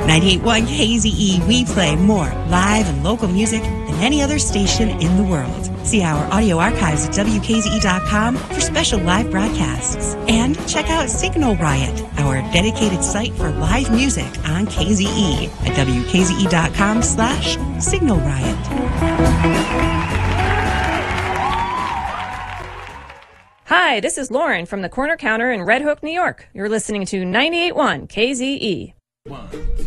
98.1 KZE, we play more live and local music than any other station in the world. See our audio archives at WKZE.com for special live broadcasts. And check out Signal Riot, our dedicated site for live music on KZE at WKZE.com/Signal Riot. Hi, this is Lauren from the Corner Counter in Red Hook, New York. You're listening to 98.1 KZE.